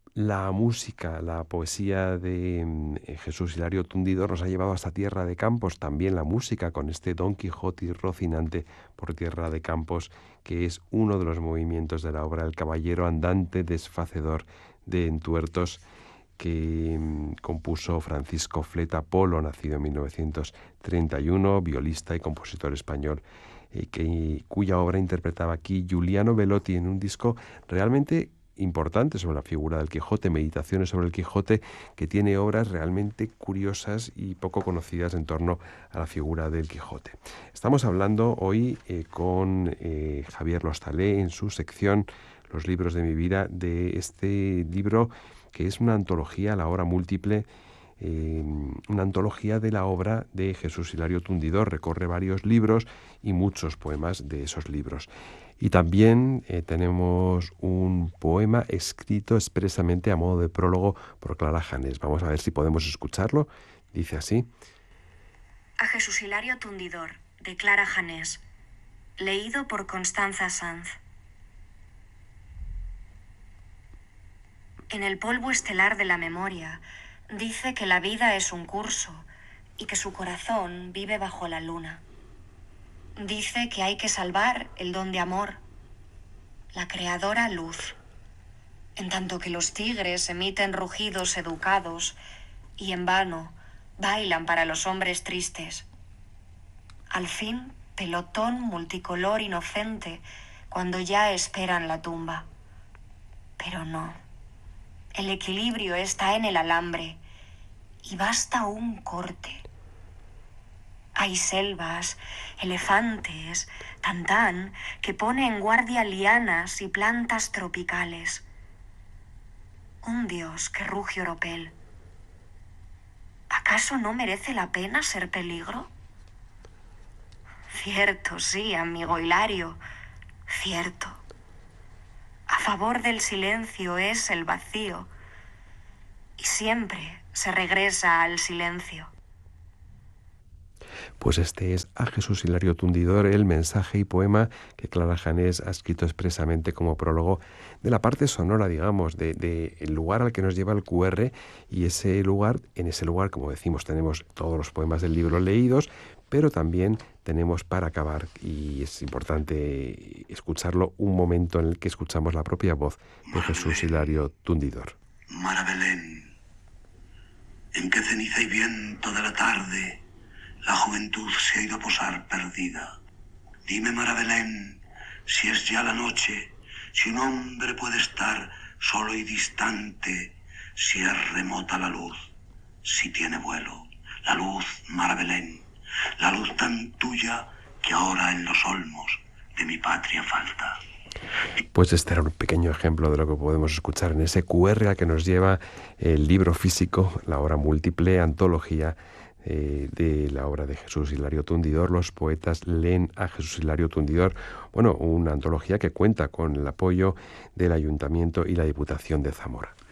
La música, la poesía de Jesús Hilario Tundidor nos ha llevado hasta Tierra de Campos, también la música con este Don Quijote Rocinante por Tierra de Campos, que es uno de los movimientos de la obra El caballero andante desfacedor de entuertos, que compuso Francisco Fleta Polo, nacido en 1931, violista y compositor español, cuya obra interpretaba aquí Giuliano Belotti en un disco realmente importante sobre la figura del Quijote, Meditaciones sobre el Quijote, que tiene obras realmente curiosas y poco conocidas en torno a la figura del Quijote. Estamos hablando hoy con Javier Lostalé en su sección Los libros de mi vida, de este libro que es una antología, La hora múltiple, una antología de la obra de Jesús Hilario Tundidor. Recorre varios libros y muchos poemas de esos libros. Y también tenemos un poema escrito expresamente a modo de prólogo por Clara Janés. Vamos a ver si podemos escucharlo. Dice así: A Jesús Hilario Tundidor, de Clara Janés, leído por Constanza Sanz. En el polvo estelar de la memoria, dice que la vida es un curso y que su corazón vive bajo la luna. Dice que hay que salvar el don de amor, la creadora luz, en tanto que los tigres emiten rugidos educados y en vano bailan para los hombres tristes. Al fin, pelotón multicolor inocente cuando ya esperan la tumba. Pero no, el equilibrio está en el alambre y basta un corte. Hay selvas, elefantes, tantán, que pone en guardia lianas y plantas tropicales. Un dios que ruge oropel. ¿Acaso no merece la pena ser peligro? Cierto, sí, amigo Hilario, cierto. A favor del silencio es el vacío, y siempre se regresa al silencio. Pues este es A Jesús Hilario Tundidor, el mensaje y poema que Clara Janés ha escrito expresamente como prólogo de la parte sonora, digamos, de el lugar al que nos lleva el QR, y ese lugar, en ese lugar, como decimos, tenemos todos los poemas del libro leídos, pero también tenemos, para acabar, y es importante escucharlo, un momento en el que escuchamos la propia voz de Jesús Hilario Tundidor. Maravelén, en que ceniza y viento de la tarde la juventud se ha ido a posar perdida. Dime, Maravelén, si es ya la noche, si un hombre puede estar solo y distante, si es remota la luz, si tiene vuelo. La luz, Maravelén, la luz tan tuya que ahora en los olmos de mi patria falta. Pues este era un pequeño ejemplo de lo que podemos escuchar en ese QR al que nos lleva el libro físico, la hora múltiple, antología de la obra de Jesús Hilario Tundidor. Los poetas leen a Jesús Hilario Tundidor. Bueno, una antología que cuenta con el apoyo del Ayuntamiento y la Diputación de Zamora.